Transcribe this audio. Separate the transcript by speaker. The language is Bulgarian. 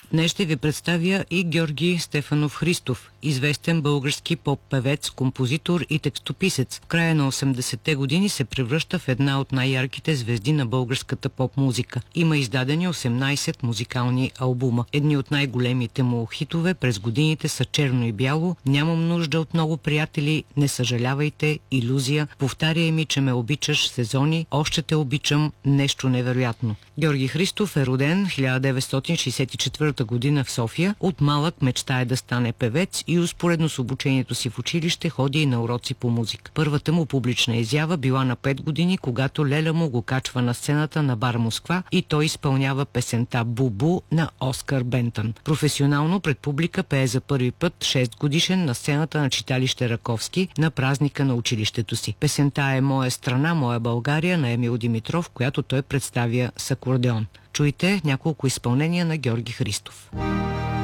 Speaker 1: Днес ще ви представя и Георги Стефанов Христов, известен български поп-певец, композитор и текстописец. В края на 80-те години се превръща в една от най-ярките звезди на българската поп-музика. Има издадени 18 музикални албума. Едни от най-големите му хитове през годините са Черно и бяло, Нямам нужда от много приятели, Не съжалявайте, Илюзия, Повтаряй ми, че ме обичаш, Сезони, Още те обичам, Нещо невероятно. Георги Христов е роден 1964 година в София. От малък мечтае да стане певец и успоредно с обучението си в училище ходи и на уроци по музика. Първата му публична изява била на 5 години, когато леля му го качва на сцената на бар Москва и той изпълнява песента Бубу на Оскар Бентън. Професионално пред публика пее за първи път 6 годишен на сцената на читалище Раковски на празника на училището си. Песента е Моя страна, моя България на Емил Димитров, която той представя с акордеон. Чуйте няколко изпълнения на Георги Христов.